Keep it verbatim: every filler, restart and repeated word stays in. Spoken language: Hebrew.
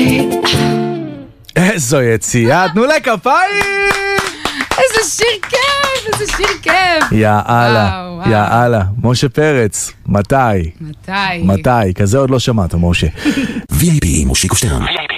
איזו יציאה, תנו לה כפיים! איזה שיר כיף, איזה שיר כיף. יאללה, יאללה. משה פרץ, מתי? מתי? מתי? כזה עוד לא שמעת, משה. וי איי פי, מושיקו שטרן.